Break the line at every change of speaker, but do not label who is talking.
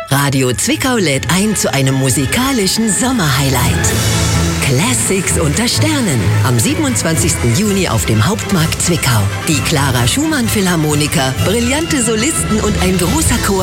Radio Zwickau lädt ein zu einem musikalischen Sommerhighlight. Classics unter Sternen. Am 27. Juni auf dem Hauptmarkt Zwickau. Die Clara Schumann Philharmoniker, brillante Solisten und ein großer Chor